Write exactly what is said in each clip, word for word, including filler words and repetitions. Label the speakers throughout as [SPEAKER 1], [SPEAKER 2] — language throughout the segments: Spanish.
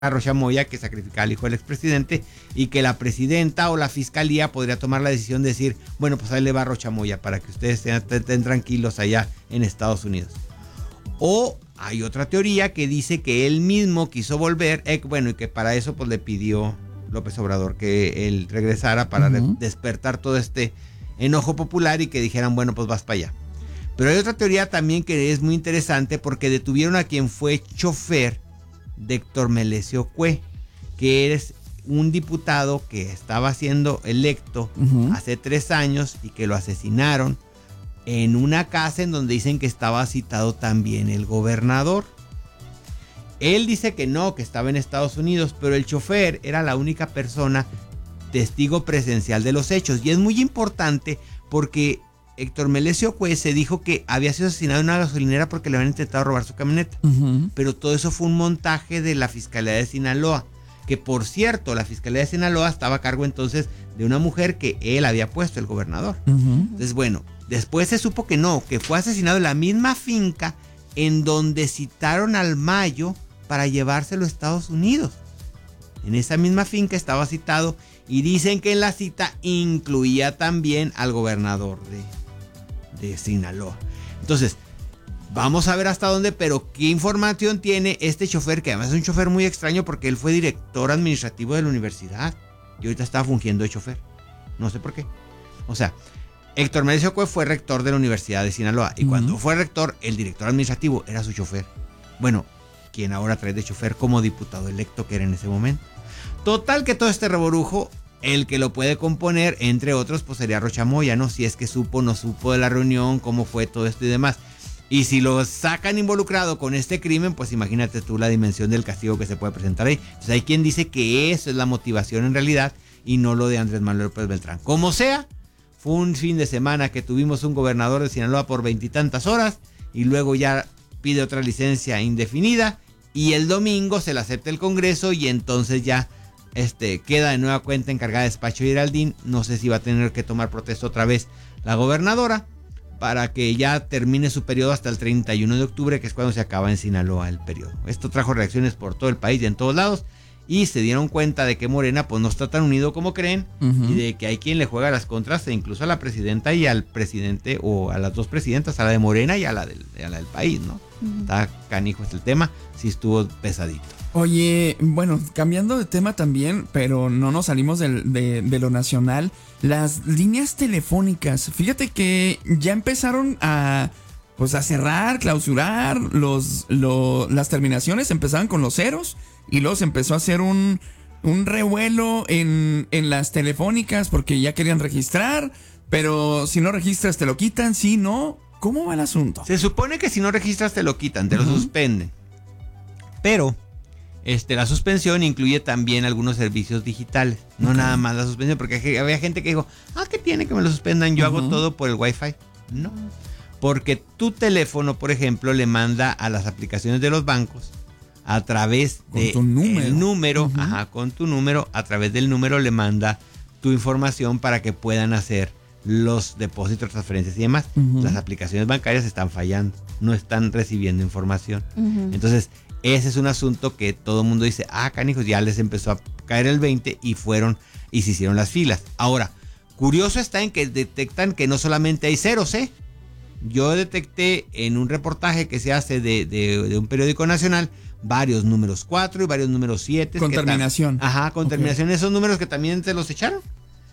[SPEAKER 1] Chamoya, que sacrificaba al hijo del expresidente, y que la presidenta o la fiscalía podría tomar la decisión de decir, bueno, pues ahí le va Chamoya para que ustedes estén, estén tranquilos allá en Estados Unidos. O hay otra teoría que dice que él mismo quiso volver, eh, bueno, y que para eso pues le pidió López Obrador que él regresara para uh-huh. despertar todo este enojo popular y que dijeran, bueno, pues vas para allá. Pero hay otra teoría también que es muy interesante porque detuvieron a quien fue chofer de Héctor Melesio Cue, que es un diputado que estaba siendo electo uh-huh. hace tres años y que lo asesinaron en una casa en donde dicen que estaba citado también el gobernador. Él dice que no, que estaba en Estados Unidos, pero el chofer era la única persona testigo presencial de los hechos. Y es muy importante porque Héctor Melesio Cue se dijo que había sido asesinado en una gasolinera porque le habían intentado robar su camioneta. Uh-huh. Pero todo eso fue un montaje de la Fiscalía de Sinaloa. Que por cierto, la Fiscalía de Sinaloa estaba a cargo entonces de una mujer que él había puesto, el gobernador. Uh-huh. Entonces, bueno, después se supo que no, que fue asesinado en la misma finca en donde citaron al Mayo para llevárselo a Estados Unidos. En esa misma finca estaba citado y dicen que en la cita incluía también al gobernador de, de Sinaloa. Entonces, vamos a ver hasta dónde, pero qué información tiene este chofer, que además es un chofer muy extraño porque él fue director administrativo de la universidad y ahorita está fungiendo de chofer. No sé por qué. O sea, Héctor Melesio Cue fue rector de la Universidad de Sinaloa y uh-huh. cuando fue rector, el director administrativo era su chofer. Bueno, quien ahora trae de chofer como diputado electo que era en ese momento. Total que todo este revorujo, el que lo puede componer, entre otros, pues sería Chamoya, ¿no? Si es que supo o no supo de la reunión, cómo fue todo esto y demás. Y si lo sacan involucrado con este crimen, pues imagínate tú la dimensión del castigo que se puede presentar ahí. Entonces hay quien dice que eso es la motivación en realidad y no lo de Andrés Manuel López Beltrán. Como sea, fue un fin de semana que tuvimos un gobernador de Sinaloa por veintitantas horas y luego ya pide otra licencia indefinida y el domingo se la acepta el Congreso y entonces ya este, queda de nueva cuenta encargada de despacho Geraldine. No sé si va a tener que tomar protesta otra vez la gobernadora para que ya termine su periodo hasta el treinta y uno de octubre, que es cuando se acaba en Sinaloa el periodo. Esto trajo reacciones por todo el país y en todos lados. Y se dieron cuenta de que Morena pues no está tan unido como creen uh-huh. y de que hay quien le juega las contras e incluso a la presidenta y al presidente o a las dos presidentas, a la de Morena y a la del, a la del país, ¿no? Uh-huh. Está canijo este el tema, sí estuvo pesadito.
[SPEAKER 2] Oye, bueno, cambiando de tema también, pero no nos salimos de, de, de lo nacional, las líneas telefónicas, fíjate que ya empezaron a, pues a cerrar, clausurar, los, lo, las terminaciones empezaban con los ceros y luego se empezó a hacer un, un revuelo en, en las telefónicas porque ya querían registrar, pero si no registras te lo quitan, sí, no, ¿cómo va el asunto?
[SPEAKER 1] Se supone que si no registras te lo quitan, te uh-huh. lo suspenden, pero... Este, la suspensión incluye también algunos servicios digitales, no okay. nada más la suspensión, porque había gente que dijo, ah, ¿qué tiene que me lo suspendan? Yo uh-huh. hago todo por el Wi-Fi. No, porque tu teléfono, por ejemplo, le manda a las aplicaciones de los bancos a través de
[SPEAKER 2] tu número,
[SPEAKER 1] el número
[SPEAKER 2] uh-huh.
[SPEAKER 1] ajá, con tu número, a través del número le manda tu información para que puedan hacer los depósitos, transferencias y demás. Uh-huh. Las aplicaciones bancarias están fallando, no están recibiendo información. Uh-huh. Entonces, ese es un asunto que todo el mundo dice, ah, canijos, ya les empezó a caer el veinte y fueron y se hicieron las filas. Ahora, curioso está en que detectan que no solamente hay ceros, ¿eh? Yo detecté en un reportaje que se hace de, de, de un periódico nacional varios números cuatro y varios números siete.
[SPEAKER 2] Con terminación.
[SPEAKER 1] Ta- Ajá, con okay. terminación. Esos números que también se los echaron.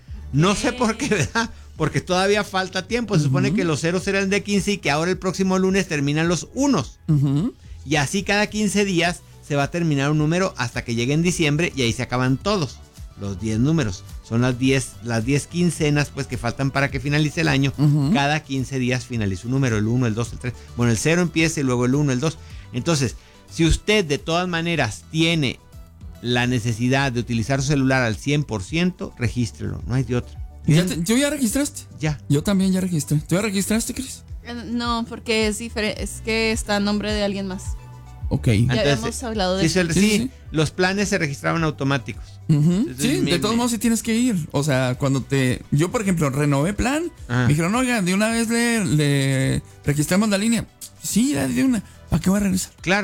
[SPEAKER 1] No sé por qué, ¿verdad? Porque todavía falta tiempo. Se uh-huh. supone que los ceros eran de quince y que ahora el próximo lunes terminan los unos. Uh-huh. Y así cada quince días se va a terminar un número hasta que llegue en diciembre y ahí se acaban todos los diez números. Son las diez las diez quincenas pues que faltan para que finalice el año. Uh-huh. Cada quince días finaliza un número, el uno, el dos, el tres. Bueno, el cero empieza y luego el uno, el dos. Entonces, si usted de todas maneras tiene la necesidad de utilizar su celular al cien por ciento, regístrelo, no hay de otra.
[SPEAKER 2] ¿Ya te, ¿Tú ya registraste?
[SPEAKER 1] Ya.
[SPEAKER 2] Yo también ya registré. ¿Tú ya registraste, Cris?
[SPEAKER 3] No, porque es diferente, es que está a nombre de alguien más.
[SPEAKER 2] Ok.
[SPEAKER 3] Ya
[SPEAKER 1] Entonces,
[SPEAKER 3] habíamos hablado de
[SPEAKER 1] sí,
[SPEAKER 3] eso.
[SPEAKER 1] sí,
[SPEAKER 2] Sí,
[SPEAKER 1] sí,
[SPEAKER 2] sí.
[SPEAKER 1] Los planes se registraban automáticos.
[SPEAKER 2] Uh-huh.
[SPEAKER 1] Entonces,
[SPEAKER 2] Sí,
[SPEAKER 1] me,
[SPEAKER 2] de todos
[SPEAKER 1] me...
[SPEAKER 2] modos sí tienes que ir. O sea, cuando te... Yo, por ejemplo, renové plan.
[SPEAKER 1] Ajá.
[SPEAKER 2] Me dijeron, oiga, de una vez le, le registramos la línea. Sí, de una. ¿Para qué voy a regresar?
[SPEAKER 1] Claro.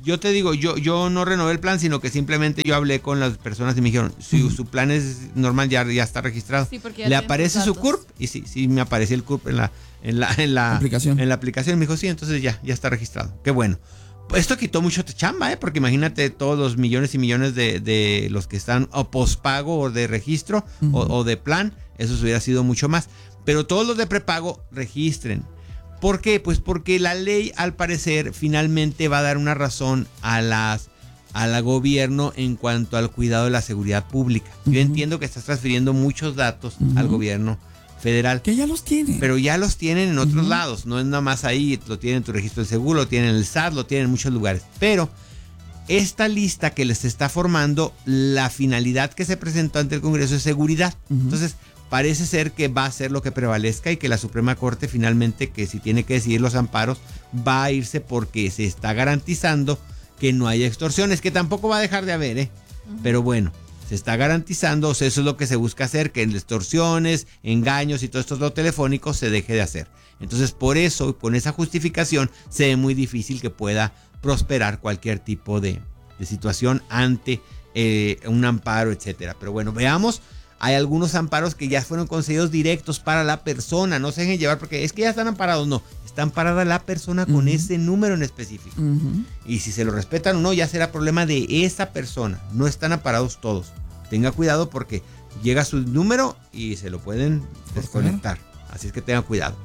[SPEAKER 1] yo te digo, yo, yo no renové el plan, sino que simplemente yo hablé con las personas y me dijeron, si uh-huh. su plan es normal, ya, ya está registrado.
[SPEAKER 3] Sí, porque ya
[SPEAKER 1] le aparece su C U R P y sí, sí me aparecía el C U R P en la, en la, en la
[SPEAKER 2] aplicación.
[SPEAKER 1] En la aplicación. Me dijo, sí, entonces ya, ya está registrado. Qué bueno. Esto quitó mucho chamba, ¿eh? Porque imagínate todos los millones y millones de, de los que están o pospago o de registro uh-huh. o, o de plan, eso hubiera sido mucho más. Pero todos los de prepago registren. ¿Por qué? Pues porque la ley, al parecer, finalmente va a dar una razón a las al gobierno en cuanto al cuidado de la seguridad pública. Uh-huh. Yo entiendo que estás transfiriendo muchos datos uh-huh. al gobierno federal.
[SPEAKER 2] Que ya los tienen.
[SPEAKER 1] Pero ya los tienen en otros uh-huh. lados. No es nada más ahí. Lo tienen en tu registro del seguro, lo tienen en el S A T, lo tienen en muchos lugares. Pero esta lista que les está formando, la finalidad que se presentó ante el Congreso es seguridad. Uh-huh. Entonces, parece ser que va a ser lo que prevalezca y que la Suprema Corte finalmente, que si tiene que decidir los amparos, va a irse porque se está garantizando que no haya extorsiones, que tampoco va a dejar de haber, ¿eh? Uh-huh. Pero bueno, se está garantizando, o sea, eso es lo que se busca hacer, que en extorsiones, engaños y todo esto lo telefónico se deje de hacer. Entonces, por eso, con esa justificación, se ve muy difícil que pueda prosperar cualquier tipo de, de situación ante eh, un amparo, etcétera. Pero bueno, veamos. Hay algunos amparos que ya fueron concedidos directos para la persona. No se dejen llevar porque es que ya están amparados. No, está amparada la persona con uh-huh. ese número en específico. Uh-huh. Y si se lo respetan o no, ya será problema de esa persona. No están amparados todos. Tenga cuidado porque llega su número y se lo pueden desconectar. Así es que tenga cuidado.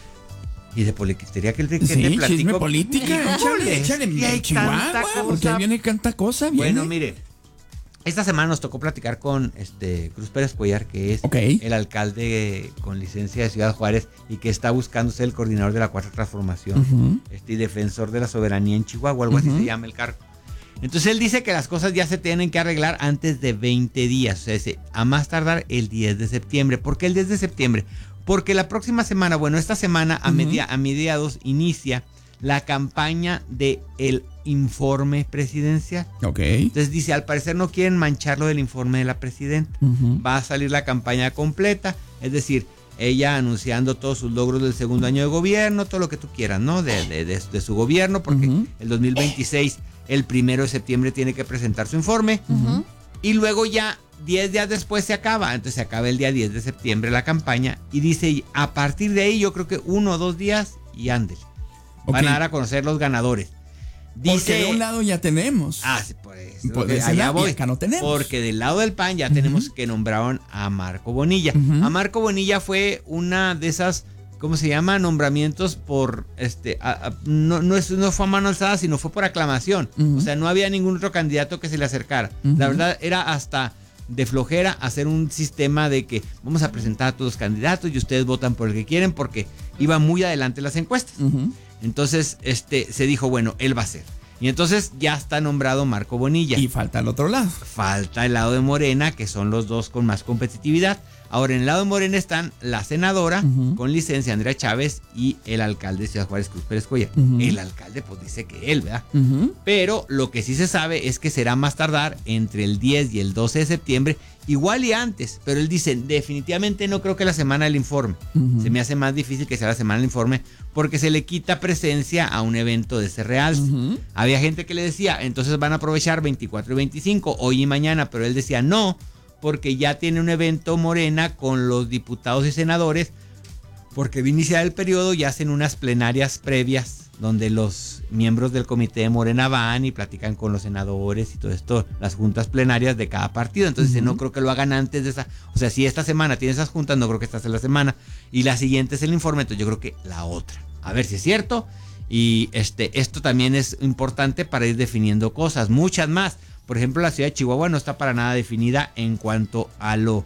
[SPEAKER 1] Y de politiquería que el que
[SPEAKER 2] sí,
[SPEAKER 1] te platico.
[SPEAKER 2] Chisme política. Échale, échale.
[SPEAKER 1] Hay
[SPEAKER 2] Chihuahua,
[SPEAKER 1] tanta cosa.
[SPEAKER 2] porque ahí viene tanta cosa. Viene.
[SPEAKER 1] Bueno, mire. Esta semana nos tocó platicar con este Cruz Pérez Cuellar, que es
[SPEAKER 2] okay.
[SPEAKER 1] el alcalde con licencia de Ciudad Juárez y que está buscando ser el coordinador de la Cuarta Transformación uh-huh. este, y defensor de la soberanía en Chihuahua, algo uh-huh. así se llama el cargo. Entonces él dice que las cosas ya se tienen que arreglar antes de veinte días, o sea, dice, a más tardar el diez de septiembre. ¿Por qué el diez de septiembre? Porque la próxima semana, bueno, esta semana a, uh-huh. media, a mediados inicia la campaña de el informe presidencial.
[SPEAKER 2] Ok.
[SPEAKER 1] Entonces dice, al parecer no quieren mancharlo del informe de la presidenta. Uh-huh. Va a salir la campaña completa, es decir, ella anunciando todos sus logros del segundo año de gobierno, todo lo que tú quieras, ¿no? De, de, de, de su gobierno, porque uh-huh. el dos mil veintiséis, el primero de septiembre tiene que presentar su informe. Uh-huh. Y luego ya diez días después se acaba. Entonces se acaba el día diez de septiembre la campaña. Y dice, a partir de ahí yo creo que uno o dos días y ándele. Okay. Van a dar a conocer los ganadores.
[SPEAKER 2] Dice, porque de un lado ya tenemos.
[SPEAKER 1] Ah, sí, por eso.
[SPEAKER 2] Por ese
[SPEAKER 1] allá
[SPEAKER 2] lado,
[SPEAKER 1] voy.
[SPEAKER 2] Y acá no tenemos.
[SPEAKER 1] Porque del lado del P A N ya uh-huh. tenemos que nombraron a Marco Bonilla. Uh-huh. A Marco Bonilla fue una de esas, ¿cómo se llama? Nombramientos por, este, a, a, no, no, es, no fue a mano alzada, sino fue por aclamación. Uh-huh. O sea, no había ningún otro candidato que se le acercara. Uh-huh. La verdad, era hasta de flojera hacer un sistema de que vamos a presentar a todos los candidatos y ustedes votan por el que quieren, porque iba muy adelante las encuestas. Uh-huh. Entonces, este, se dijo, bueno, él va a ser. Y entonces ya está nombrado Marco Bonilla.
[SPEAKER 2] Y falta el otro lado.
[SPEAKER 1] Falta el lado de Morena, que son los dos con más competitividad. Ahora, en el lado de Morena están la senadora uh-huh. con licencia, Andrea Chávez, y el alcalde de Ciudad Juárez, Cruz Pérez Cuellar. Uh-huh. El alcalde, pues dice que él, ¿verdad? Uh-huh. Pero lo que sí se sabe es que será más tardar entre el diez y el doce de septiembre, igual y antes. Pero él dice, definitivamente no creo que la semana del informe. Uh-huh. Se me hace más difícil que sea la semana del informe, porque se le quita presencia a un evento de ese realce. Uh-huh. Había gente que le decía, entonces van a aprovechar veinticuatro y veinticinco, hoy y mañana, pero él decía, no, porque ya tiene un evento Morena con los diputados y senadores, porque va a iniciar el periodo y hacen unas plenarias previas donde los miembros del comité de Morena van y platican con los senadores y todo esto, las juntas plenarias de cada partido. Entonces uh-huh. no creo que lo hagan antes de esa, o sea, si esta semana tiene esas juntas, no creo que esta sea la semana, y la siguiente es el informe, entonces yo creo que la otra. A ver si es cierto, y este, esto también es importante para ir definiendo cosas, muchas más. Por ejemplo, la ciudad de Chihuahua no está para nada definida en cuanto a lo,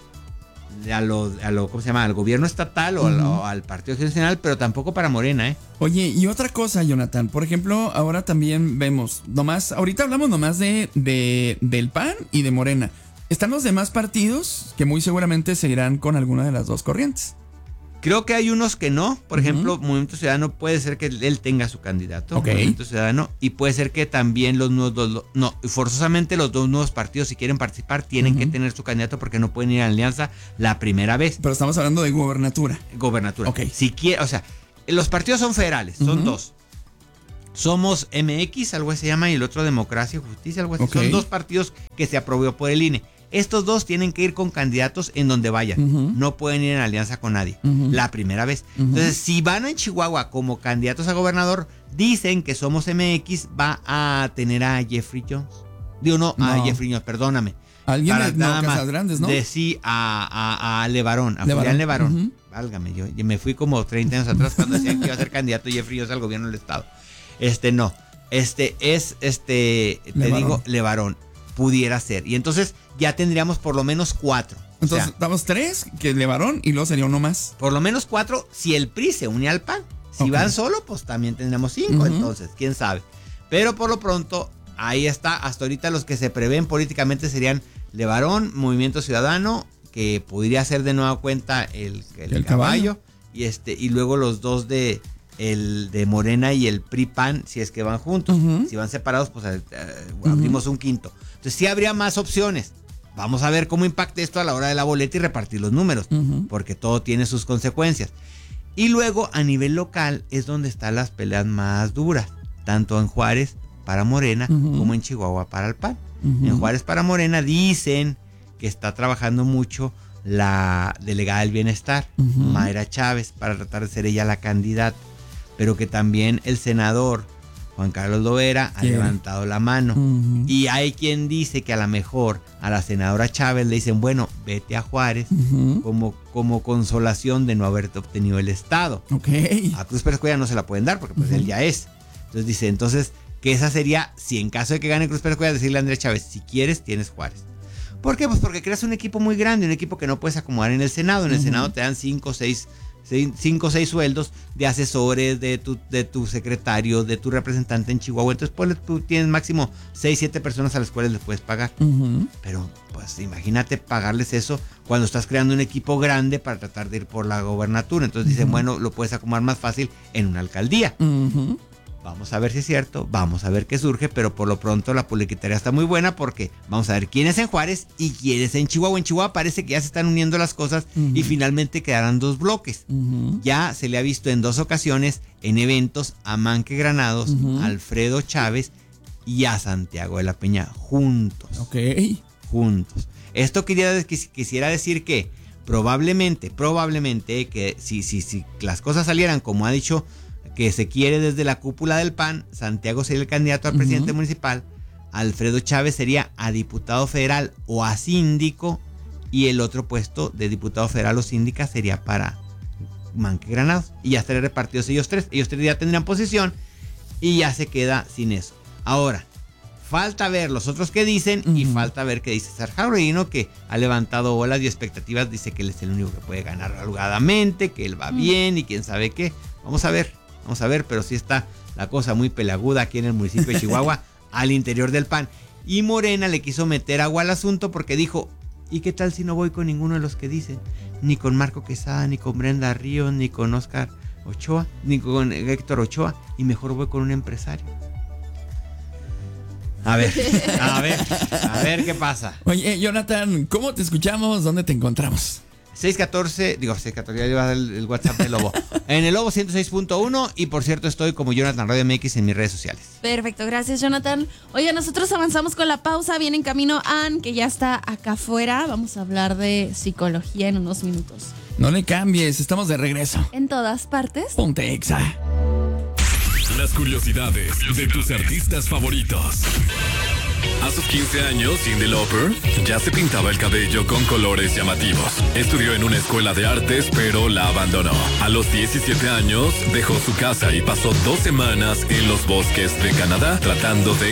[SPEAKER 1] a lo, a lo ¿cómo se llama? Al gobierno estatal o, uh-huh. al, o al Partido Nacional, pero tampoco para Morena, ¿eh?
[SPEAKER 2] Oye, y otra cosa, Jonathan, por ejemplo, ahora también vemos, nomás, ahorita hablamos nomás de, de del P A N y de Morena. Están los demás partidos que muy seguramente seguirán con alguna de las dos corrientes.
[SPEAKER 1] Creo que hay unos que no. Por uh-huh. ejemplo, Movimiento Ciudadano puede ser que él tenga su candidato.
[SPEAKER 2] Okay.
[SPEAKER 1] Movimiento Ciudadano. Y puede ser que también los nuevos dos, no, forzosamente los dos nuevos partidos, si quieren participar, tienen uh-huh. que tener su candidato porque no pueden ir a alianza la primera vez.
[SPEAKER 2] Pero estamos hablando de gobernatura.
[SPEAKER 1] Gobernatura.
[SPEAKER 2] Ok.
[SPEAKER 1] Si quiere, o sea, los partidos son federales, son uh-huh. dos. Somos M X, algo así se llama, y el otro Democracia y Justicia, algo así.
[SPEAKER 2] Okay.
[SPEAKER 1] Son dos partidos que se aprobó por el I N E. Estos dos tienen que ir con candidatos en donde vayan. Uh-huh. No pueden ir en alianza con nadie. Uh-huh. La primera vez. Uh-huh. Entonces, si van a Chihuahua como candidatos a gobernador, dicen que Somos M X va a tener a Jeffrey Jones. Digo, no, no. a Jeffrey Jones, perdóname.
[SPEAKER 2] Alguien
[SPEAKER 1] Para
[SPEAKER 2] de
[SPEAKER 1] nada
[SPEAKER 2] no,
[SPEAKER 1] más
[SPEAKER 2] Casagrandes, ¿no?
[SPEAKER 1] De sí a, a, a Levarón, a
[SPEAKER 2] Levarón.
[SPEAKER 1] Julián Levarón.
[SPEAKER 2] Uh-huh.
[SPEAKER 1] Válgame, yo, yo me fui como treinta años atrás cuando decían que iba a ser candidato Jeffrey Jones al gobierno del estado. Este, no. Este es, este, te
[SPEAKER 2] Levarón.
[SPEAKER 1] digo, Levarón. Pudiera ser. Y entonces ya tendríamos por lo menos cuatro.
[SPEAKER 2] Entonces,
[SPEAKER 1] o sea,
[SPEAKER 2] damos tres, que Levarón, y luego sería uno más.
[SPEAKER 1] Por lo menos cuatro si el P R I se une al P A N. Si
[SPEAKER 2] Okay.
[SPEAKER 1] van solo, pues también tendremos cinco. Uh-huh. Entonces, quién sabe. Pero por lo pronto, ahí está. Hasta ahorita los que se prevén políticamente serían Levarón, Movimiento Ciudadano, que podría ser de nueva cuenta el, el,
[SPEAKER 2] el
[SPEAKER 1] caballo,
[SPEAKER 2] caballo.
[SPEAKER 1] Y este y luego los dos de el de Morena y el P R I P A N, si es que van juntos. Uh-huh. Si van separados, pues eh, uh-huh. abrimos un quinto. Entonces sí habría más opciones. Vamos a ver cómo impacta esto a la hora de la boleta y repartir los números, uh-huh. porque todo tiene sus consecuencias. Y luego a nivel local es donde están las peleas más duras, tanto en Juárez para Morena uh-huh. como en Chihuahua para el P A N. Uh-huh. En Juárez para Morena dicen que está trabajando mucho la delegada del bienestar, uh-huh. Mayra Chávez, para tratar de ser ella la candidata, pero que también el senador Juan Carlos Lovera ha levantado la mano. Uh-huh. Y hay quien dice que a lo mejor a la senadora Chávez le dicen, bueno, vete a Juárez uh-huh. como, como consolación de no haberte obtenido el estado.
[SPEAKER 2] Okay.
[SPEAKER 1] A Cruz Pérez Cuellar no se la pueden dar porque pues uh-huh. él ya es. Entonces dice, entonces, que esa sería, si en caso de que gane Cruz Pérez Cuellar, decirle a Andrés Chávez, si quieres, tienes Juárez. ¿Por qué? Pues porque creas un equipo muy grande, un equipo que no puedes acomodar en el Senado. En el uh-huh. Senado te dan cinco o seis cinco o seis sueldos de asesores, de tu, de tu secretario, de tu representante en Chihuahua. Entonces pues, tú tienes máximo seis, siete personas a las cuales les puedes pagar. Uh-huh. Pero pues imagínate pagarles eso cuando estás creando un equipo grande para tratar de ir por la gobernatura. Entonces uh-huh. dicen, bueno, lo puedes acomodar más fácil en una alcaldía. Uh-huh. Vamos a ver si es cierto, vamos a ver qué surge, pero por lo pronto la politiquería está muy buena porque vamos a ver quién es en Juárez y quién es en Chihuahua. En Chihuahua parece que ya se están uniendo las cosas uh-huh. y finalmente quedarán dos bloques. Uh-huh. Ya se le ha visto en dos ocasiones en eventos a Manque Granados, uh-huh. Alfredo Chávez y a Santiago de la Peña juntos.
[SPEAKER 2] Ok.
[SPEAKER 1] Juntos. Esto quería, quisiera decir que probablemente, probablemente que si, si, si las cosas salieran como ha dicho que se quiere desde la cúpula del P A N, Santiago sería el candidato a presidente uh-huh. municipal, Alfredo Chávez sería a diputado federal o a síndico, y el otro puesto de diputado federal o síndica sería para Manque Granados, y ya estarían repartidos ellos tres. Ellos tres ya tendrían posición y ya se queda sin eso. Ahora, falta ver los otros que dicen uh-huh. y falta ver qué dice César Jauregui, que ha levantado olas y expectativas, dice que él es el único que puede ganar holgadamente, que él va uh-huh. bien y quién sabe qué. Vamos a ver. Vamos a ver, pero sí está la cosa muy pelaguda aquí en el municipio de Chihuahua, al interior del P A N. Y Morena le quiso meter agua al asunto porque dijo, ¿y qué tal si no voy con ninguno de los que dicen? Ni con Marco Quesada, ni con Brenda Ríos, ni con Oscar Ochoa, ni con Héctor Ochoa, y mejor voy con un empresario. A ver, a ver, a ver qué pasa.
[SPEAKER 2] Oye, Jonathan, ¿cómo te escuchamos? ¿Dónde te encontramos?
[SPEAKER 1] seis catorce, digo seis catorce, ya llevas el, el WhatsApp del Lobo. En el Lobo ciento seis punto uno y por cierto estoy como Jonathan Radio M X en mis redes sociales.
[SPEAKER 3] Perfecto, gracias Jonathan. Oye, nosotros avanzamos con la pausa, viene en camino Ann, que ya está acá afuera. Vamos a hablar de psicología en unos minutos.
[SPEAKER 2] No le cambies, estamos de regreso.
[SPEAKER 3] En todas partes.
[SPEAKER 2] Ponte Exa.
[SPEAKER 4] Las curiosidades de tus artistas favoritos. A sus quince años, Cyndi Lauper ya se pintaba el cabello con colores llamativos. Estudió en una escuela de artes, pero la abandonó. A los diecisiete años, dejó su casa y pasó dos semanas en los bosques de Canadá tratando de